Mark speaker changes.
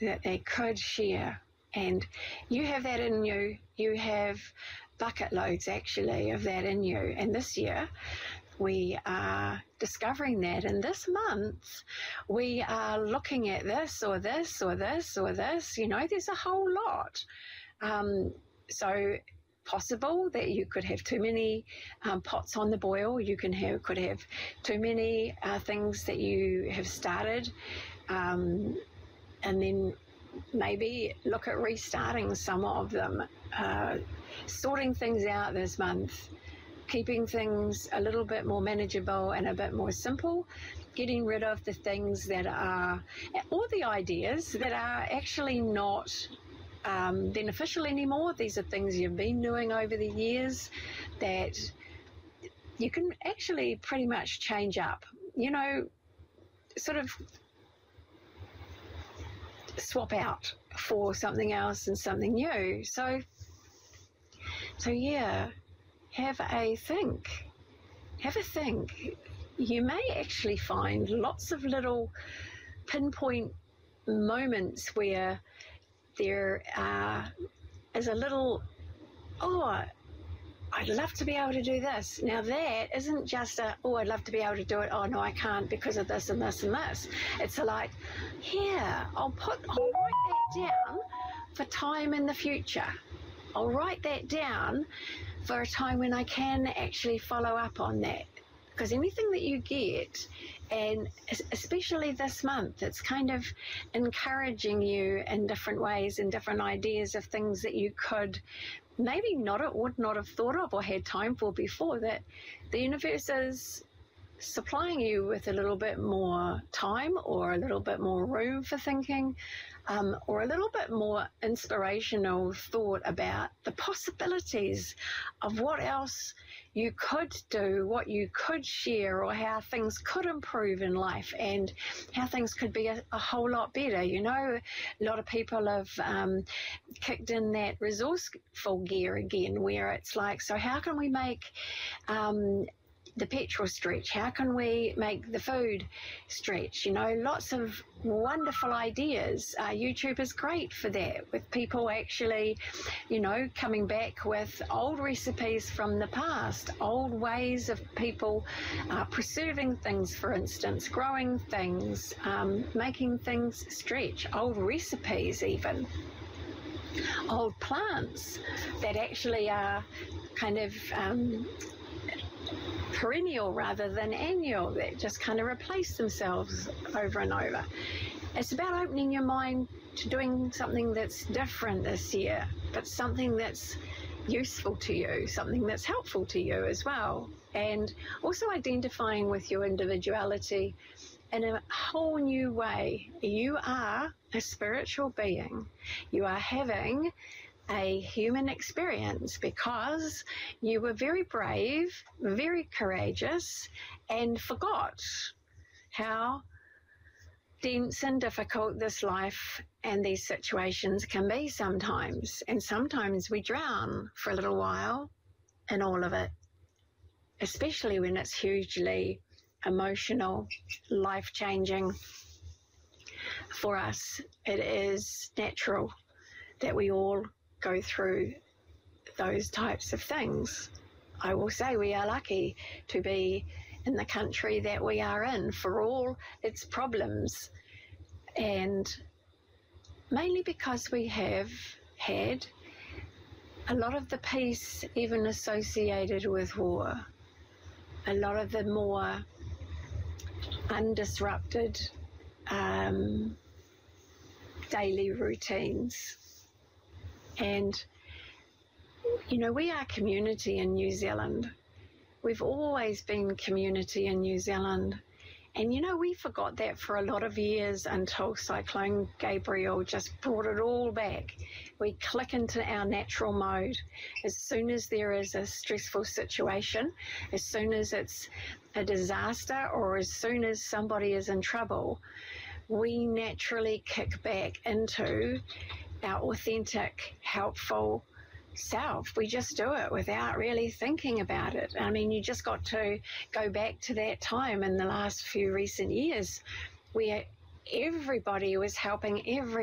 Speaker 1: that they could share. And you have that in you. You have bucket loads, actually, of that in you. And this year, we are discovering that. And this month, we are looking at this or this or this or this. You know, there's a whole lot. So possible that you could have too many pots on the boil. You could have too many things that you have started. And then maybe look at restarting some of them, sorting things out this month, keeping things a little bit more manageable and a bit more simple, getting rid of the things that are, or the ideas that are actually not beneficial anymore. These are things you've been doing over the years that you can actually pretty much change up, you know, sort of swap out for something else and something new. So yeah, have a think. You may actually find lots of little pinpoint moments where there is a little, I'd love to be able to do this. Now that isn't just I'd love to be able to do it. Oh, no, I can't because of this and this and this. It's like, I'll write that down for time in the future. I'll write that down for a time when I can actually follow up on that. Because anything that you get, and especially this month, it's kind of encouraging you in different ways and different ideas of things that you could maybe would not have thought of or had time for before, that the universe is supplying you with a little bit more time or a little bit more room for thinking, or a little bit more inspirational thought about the possibilities of what else you could do, what you could share, or how things could improve in life and how things could be a whole lot better. You know, a lot of people have kicked in that resourceful gear again, where it's like, so how can we make the petrol stretch? How can we make the food stretch? You know, lots of wonderful ideas. YouTube is great for that, with people actually, you know, coming back with old recipes from the past, old ways of people preserving things, for instance, growing things, making things stretch, old recipes even. Old plants that actually are kind of perennial rather than annual, that just kind of replace themselves over and over. It's about opening your mind to doing something that's different this year, but something that's useful to you, something that's helpful to you as well. And also identifying with your individuality in a whole new way. You are a spiritual being. You are having a human experience because you were very brave, very courageous, and forgot how dense and difficult this life and these situations can be sometimes. And sometimes we drown for a little while in all of it, especially when it's hugely emotional, life-changing. For us, it is natural that we all go through those types of things. I will say we are lucky to be in the country that we are in, for all its problems, and mainly because we have had a lot of the peace even associated with war, a lot of the more undisrupted daily routines. And, you know, we are community in New Zealand. We've always been community in New Zealand. And, you know, we forgot that for a lot of years until Cyclone Gabriel just brought it all back. We click into our natural mode. As soon as there is a stressful situation, as soon as it's a disaster, or as soon as somebody is in trouble, we naturally kick back into our authentic, helpful self. We just do it without really thinking about it. I mean, you just got to go back to that time in the last few recent years where everybody was helping everybody.